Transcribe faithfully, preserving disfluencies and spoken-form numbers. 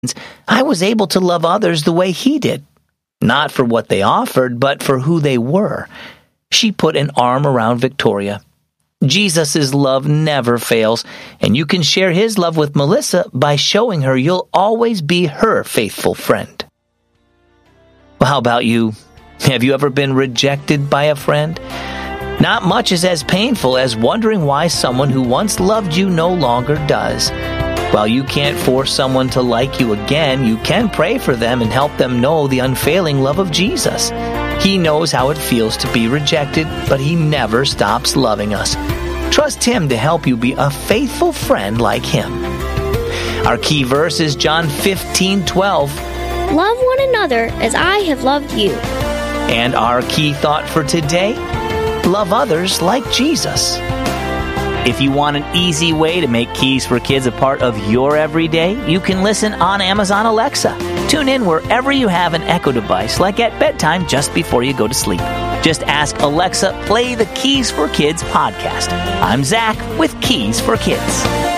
I was able to love others the way he did. Not for what they offered, but for who they were. She put an arm around Victoria. Jesus' love never fails, and you can share his love with Melissa by showing her you'll always be her faithful friend. Well, how about you? Have you ever been rejected by a friend? Not much is as painful as wondering why someone who once loved you no longer does. While you can't force someone to like you again, you can pray for them and help them know the unfailing love of Jesus. He knows how it feels to be rejected, but he never stops loving us. Trust him to help you be a faithful friend like him. Our key verse is John fifteen twelve. Love one another as I have loved you. And our key thought for today, love others like Jesus. If you want an easy way to make Keys for Kids a part of your everyday, you can listen on Amazon Alexa. Tune in wherever you have an Echo device, like at bedtime just before you go to sleep. Just ask Alexa, play the Keys for Kids podcast. I'm Zach with Keys for Kids.